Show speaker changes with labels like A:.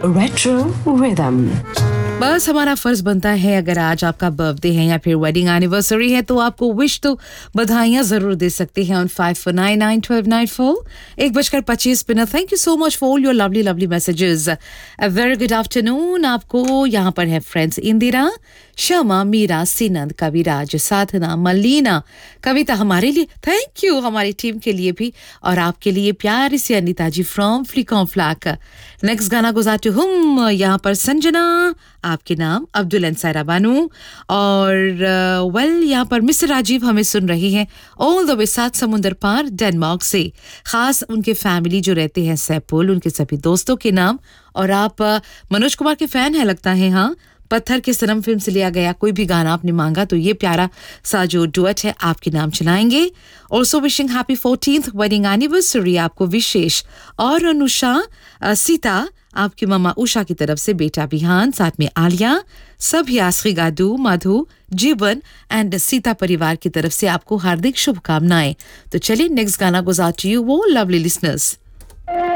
A: Retro Rhythm.
B: बस हमारा फर्ज बनता है अगर आज आपका बर्थडे है या फिर वेडिंग एनिवर्सरी है तो आपको विश तो बधाइयां जरूर दे सकते हैं on 54991294 1:25 thank you so much for all your lovely lovely messages a very good afternoon आपको यहाँ पर है फ्रेंड्स इंदिरा शमा मीरा सिनंद कविराज साधना मलीना कविता हमारे लिए थैंक यू हमारी टीम के लिए भी और आपके लिए प्यारी सी अनिता जी फ्रॉम फ्लिकॉन फ्लैक नेक्स्ट गाना गुजार टू हुम यहाँ पर संजना आपके नाम अब्दुल अंसारा बानू और वेल यहाँ पर मिस्टर राजीव हमें सुन रही हैं ऑल द वे 7 समुंदर पार डेनमार्क से खास उनके फैमिली जो रहते हैं सैपुल उनके सभी दोस्तों के नाम और आप मनोज कुमार के फैन है लगता है हाँ पत्थर के सनम फिल्म से लिया गया कोई भी गाना आपने मांगा तो ये प्यारा सा जो डुएट है आपके नाम चलाएंगे also wishing happy 14th wedding anniversary आपको विशेष और अनुषा सीता आपकी मम्मा उषा की तरफ से बेटा बिहान साथ में आलिया सभी आसरी गादू मधु जीवन एंड सीता परिवार की तरफ से आपको हार्दिक शुभकामनाएं तो चलिए नेक्स्ट गाना गुजार टू यू वो लवली लिसनर्स